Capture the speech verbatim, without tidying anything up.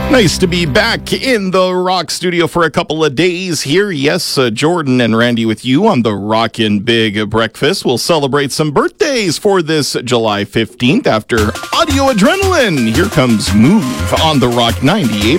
Nice to be back in the Rock Studio for a couple of days here. Yes, uh, Jordan and Randy with you on the Rockin' Big Breakfast. We'll celebrate some birthdays for this July fifteenth after Audio Adrenaline. Here comes Move on the Rock ninety-eight.